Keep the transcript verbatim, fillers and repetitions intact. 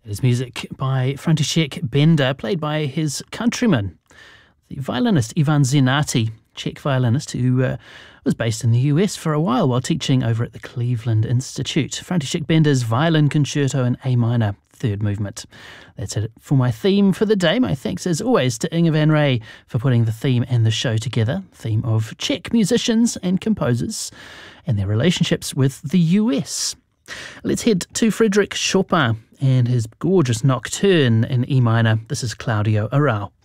It is music by František Benda, played by his countryman, the violinist Ivan Zenati, Czech violinist who uh, was based in the U S for a while while teaching over at the Cleveland Institute. František Benda's Violin Concerto in A minor, third movement. That's it for my theme for the day. My thanks as always to Inge van Ray for putting the theme and the show together. Theme of Czech musicians and composers and their relationships with the U S. Let's head to Frédéric Chopin and his gorgeous nocturne in E minor. This is Claudio Arrau.